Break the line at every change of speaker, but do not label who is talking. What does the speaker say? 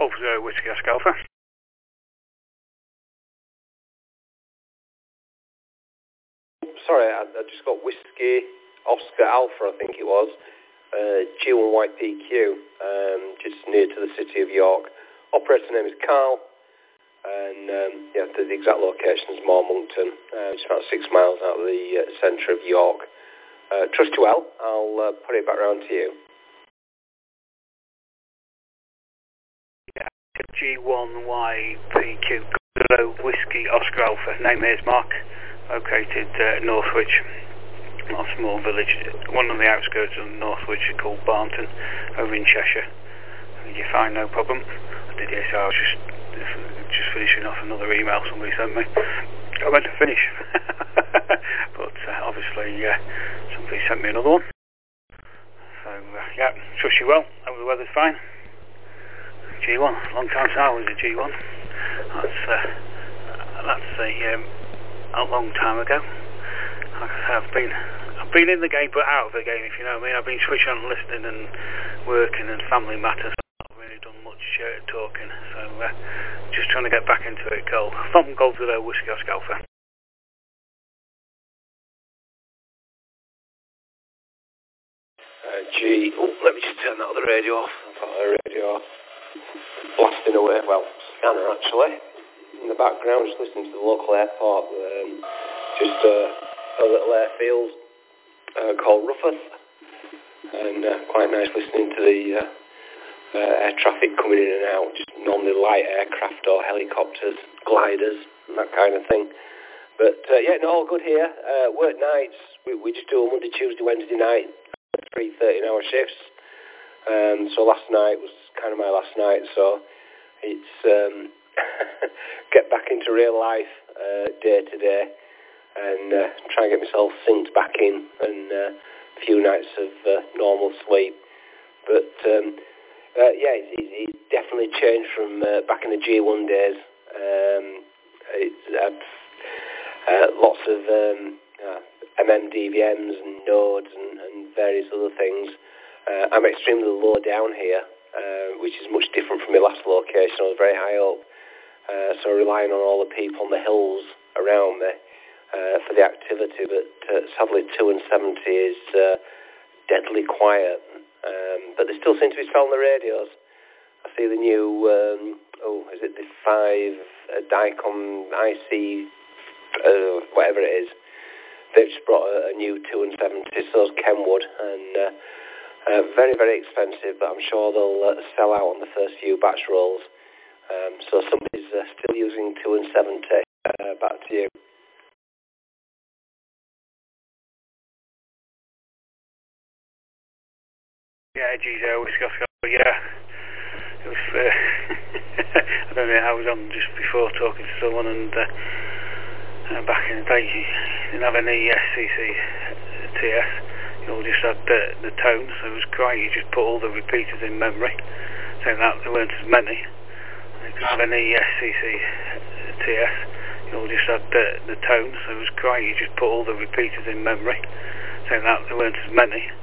Golf Whiskey Oscar Alpha.
Sorry, I just got Whiskey Oscar Alpha, I think it was. G1YPQ, just near to the city of York. Operator name is Carl, and the exact location is Moormonkton, just about 6 miles out of the centre of York. Trust you well. I'll put it back round to you.
Yeah, G1YPQ, Whiskey Oscar Alpha. Name here is Mark, located Northwich. A small village, one of the outskirts of Northwich called Barnton, over in Cheshire. You're fine, no problem. I did yes, I was just finishing off another email somebody sent me. I meant to finish, but obviously somebody sent me another one. So yeah, trust you well. Hope the weather's fine. G1, long time since I was a G1. That's a long time ago. Like I say, I've been in the game but out of the game, if you know what I mean. I've been switching on listening and working and family matters. I've not really done much talking, so just trying to get back into it. From Golf Whiskey Oscar Alpha.
Let me just turn that other radio off. I've got the radio blasting away, scanner actually. In the background, just listening to the local airport. Just a little airfield called Rufford, and quite nice listening to the air traffic coming in and out, just normally light aircraft or helicopters, gliders, and that kind of thing. But all good here. Work nights, we just do a Monday, Tuesday, Wednesday night, 3 13-hour shifts. So last night was kind of my last night, so it's get back into real life day to day, and try and get myself synced back in, and a few nights of normal sleep. But it's definitely changed from back in the G1 days. Lots of MMDVMs and nodes and various other things. I'm extremely low down here, which is much different from my last location. I was very high up, so relying on all the people on the hills around me for the activity, but sadly 2 and 70 is deadly quiet, but they still seem to be selling the radios. I see the new is it the 5 Dicom IC whatever it is. They've just brought a new 2 and 70, so is Kenwood, and very, very expensive, but I'm sure they'll sell out on the first few batch rolls. So somebody's still using 2 and 70. Back to you.
Yeah, Whiskey Oscar, yeah. It was, I don't know, I was on just before talking to someone, and back in the day, you didn't have any CCTS, you just had the tones, so it was great, you just put all the repeaters in memory, saying that there weren't as many. You didn't have any CCTS, you just had the tones, so it was great, you just put all the repeaters in memory, saying that there weren't as many.